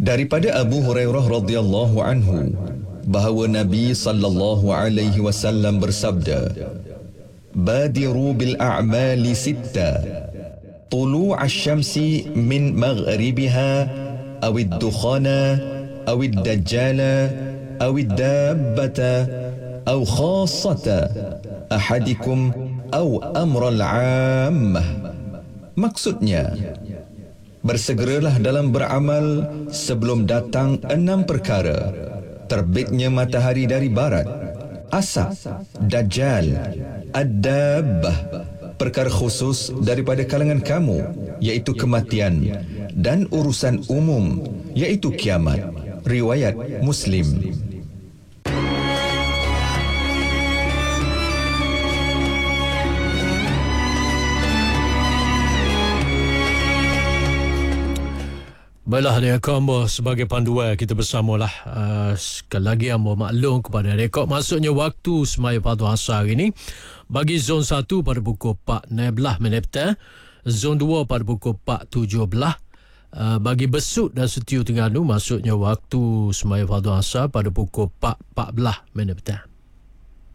Daripada Abu Hurairah radhiyallahu anhu bahawa Nabi sallallahu alaihi wasallam bersabda, "Badiru bil a'mali sitta, tulu' asy-syamsi min maghribiha aw ad-dukhana aw ad-dajjala aw ad-dabbata aw khassata ahadikum aw amral 'ammah." Maksudnya, bersegeralah dalam beramal sebelum datang 6 perkara: terbitnya matahari dari barat, asap, dajjal, ad-dabbah, perkara khusus daripada kalangan kamu, iaitu kematian, dan urusan umum, iaitu kiamat. Riwayat Muslim. Baiklah, dia Ambo sebagai panduan kita bersamalah. Sekali lagi Ambo maklum kepada rekod masuknya waktu semaya fardu asar ini. Bagi zon 1 pada pukul 4.16 zon 2 pada pukul 4.17. Bagi Besut dan Setiu Terengganu masuknya waktu semaya fardu asar pada pukul 4.14 petang.